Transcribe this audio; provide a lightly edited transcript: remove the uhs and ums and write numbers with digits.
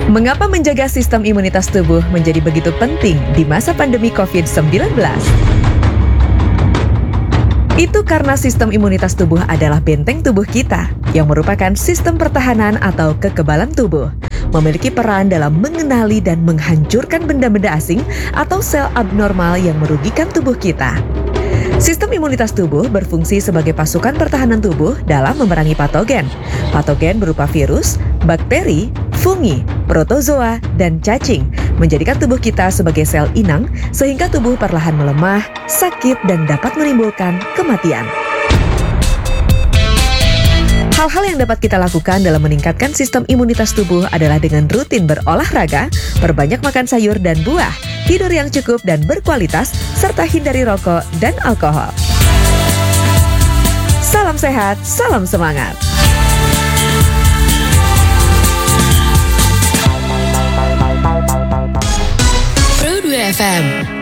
Mengapa menjaga sistem imunitas tubuh menjadi begitu penting di masa pandemi COVID-19? Itu karena sistem imunitas tubuh adalah benteng tubuh kita, yang merupakan sistem pertahanan atau kekebalan tubuh. Memiliki peran dalam mengenali dan menghancurkan benda-benda asing atau sel abnormal yang merugikan tubuh kita. Sistem imunitas tubuh berfungsi sebagai pasukan pertahanan tubuh dalam memerangi patogen. Patogen berupa virus, bakteri, fungi, protozoa, dan cacing, menjadikan tubuh kita sebagai sel inang sehingga tubuh perlahan melemah, sakit, dan dapat menimbulkan kematian. Hal-hal yang dapat kita lakukan dalam meningkatkan sistem imunitas tubuh adalah dengan rutin berolahraga, perbanyak makan sayur dan buah, tidur yang cukup dan berkualitas, serta hindari rokok dan alkohol. Salam sehat, salam semangat. Pro 2 FM